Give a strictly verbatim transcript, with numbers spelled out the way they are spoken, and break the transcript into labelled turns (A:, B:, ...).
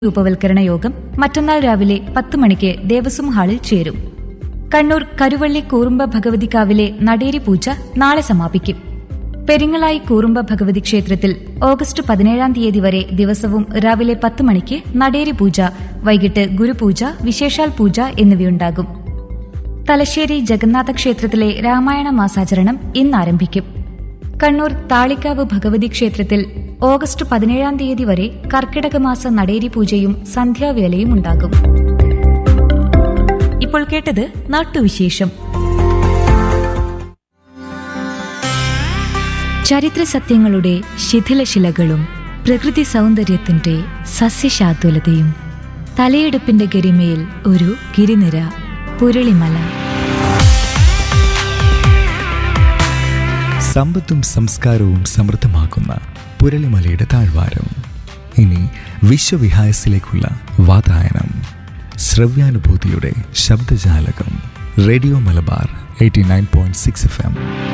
A: രൂപവൽക്കരണ യോഗം മറ്റന്നാൾ രാവിലെ പത്ത് മണിക്ക് ദേവസ്വം ഹാളിൽ ചേരും. കണ്ണൂർ കരുവള്ളി കൂറുമ്പ ഭഗവതിക്കാവിലെ നടേരി പൂജ നാളെ സമാപിക്കും. പെരിങ്ങളായി കൂറുമ്പ ഭഗവതി ക്ഷേത്രത്തിൽ ഓഗസ്റ്റ് പതിനേഴാം തീയതി വരെ ദിവസവും രാവിലെ പത്ത് മണിക്ക് നടേരി പൂജ, വൈകിട്ട് ഗുരുപൂജ, വിശേഷാൽ പൂജ എന്നിവയുണ്ടാകും. തലശ്ശേരി ജഗന്നാഥ ക്ഷേത്രത്തിലെ രാമായണ മാസാചരണം ഇന്ന് ആരംഭിക്കും. കണ്ണൂർ താളിക്കാവ് ഭഗവതി ക്ഷേത്രത്തിൽ ഓഗസ്റ്റ് പതിനേഴാം തീയതി വരെ കർക്കിടകമാസ നടേരി പൂജയും സന്ധ്യാവേലയും ഉണ്ടാകും. ഇപ്പോൾ കേട്ടത് നാട്ടുവിശേഷം. ചരിത്ര സത്യങ്ങളുടെ ശിഥിലശിലകളും പ്രകൃതി സൗന്ദര്യത്തിന്റെ സസ്യശാതുലതയും തലയെടുപ്പിന്റെ ഗരിമയിൽ ഒരു ഗിരിനിര, പുരളിമല.
B: സമ്പത്തും സംസ്കാരവും സമൃദ്ധമാക്കുന്ന പുരളിമലയുടെ താഴ്വാരം. ഇനി വിശ്വവിഹായസിലേക്കുള്ള വാതായനം. ശ്രവ്യാനുഭൂതിയുടെ ശബ്ദജാലകം. Radio Malabar eighty nine point six F M.